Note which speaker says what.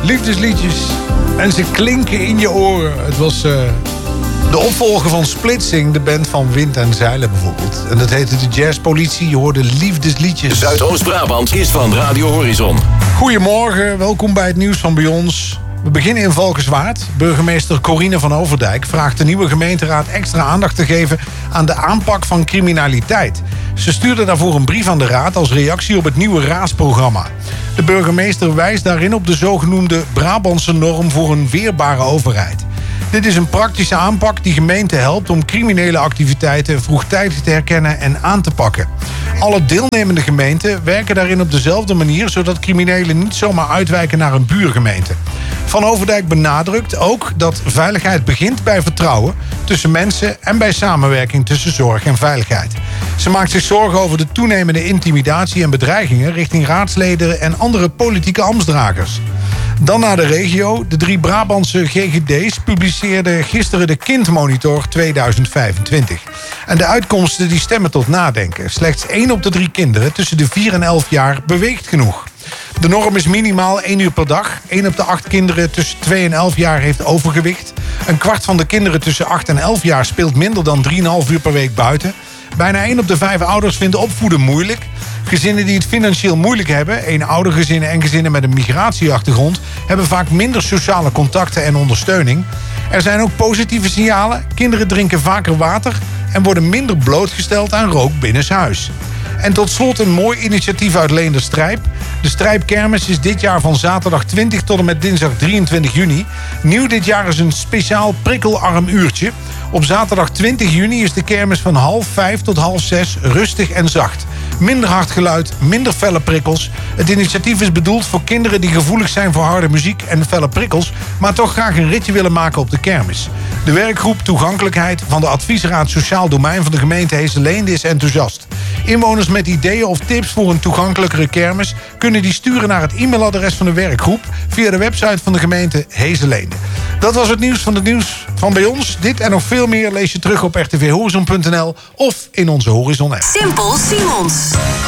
Speaker 1: liefdesliedjes. En ze klinken in je oren. Het was de opvolger van Splitsing, de band van Wind en Zeilen bijvoorbeeld. En dat heette de Jazzpolitie. Je hoorde liefdesliedjes.
Speaker 2: Zuidoost-Brabant is van Radio Horizon.
Speaker 1: Goedemorgen, welkom bij het nieuws van bij ons. We beginnen in Valkenswaard. Burgemeester Corine van Overdijk vraagt de nieuwe gemeenteraad extra aandacht te geven aan de aanpak van criminaliteit. Ze stuurde daarvoor een brief aan de raad als reactie op het nieuwe raadsprogramma. De burgemeester wijst daarin op de zogenoemde Brabantse norm voor een weerbare overheid. Dit is een praktische aanpak die gemeenten helpt om criminele activiteiten vroegtijdig te herkennen en aan te pakken. Alle deelnemende gemeenten werken daarin op dezelfde manier, zodat criminelen niet zomaar uitwijken naar een buurgemeente. Van Overdijk benadrukt ook dat veiligheid begint bij vertrouwen tussen mensen en bij samenwerking tussen zorg en veiligheid. Ze maakt zich zorgen over de toenemende intimidatie en bedreigingen richting raadsleden en andere politieke ambtsdragers. Dan naar de regio. De 3 Brabantse GGD's publiceerden gisteren de Kindmonitor 2025. En de uitkomsten die stemmen tot nadenken. Slechts 1 op de 3 kinderen tussen de 4 en 11 jaar beweegt genoeg. De norm is minimaal 1 uur per dag. 1 op de 8 kinderen tussen 2 en 11 jaar heeft overgewicht. Een kwart van de kinderen tussen 8 en 11 jaar speelt minder dan 3,5 uur per week buiten. Bijna 1 op de 5 ouders vindt opvoeden moeilijk. Gezinnen die het financieel moeilijk hebben, eenoudergezinnen en gezinnen met een migratieachtergrond, hebben vaak minder sociale contacten en ondersteuning. Er zijn ook positieve signalen. Kinderen drinken vaker water en worden minder blootgesteld aan rook binnenshuis. En tot slot een mooi initiatief uit Leender Strijp. De Strijpkermis is dit jaar van zaterdag 20 tot en met dinsdag 23 juni. Nieuw dit jaar is een speciaal prikkelarm uurtje. Op zaterdag 20 juni is de kermis van 4:30 tot 5:30 rustig en zacht. Minder hard geluid, minder felle prikkels. Het initiatief is bedoeld voor kinderen die gevoelig zijn voor harde muziek en felle prikkels, maar toch graag een ritje willen maken op de kermis. De werkgroep Toegankelijkheid van de Adviesraad Sociaal Domein van de gemeente Heesselende is enthousiast. Inwoners met ideeën of tips voor een toegankelijkere kermis kunnen die sturen naar het e-mailadres van de werkgroep via de website van de gemeente Heesselende. Dat was het nieuws van bij ons. Dit en nog veel meer lees je terug op rtvhorizon.nl of in onze Horizon app.
Speaker 3: Simpel Simons.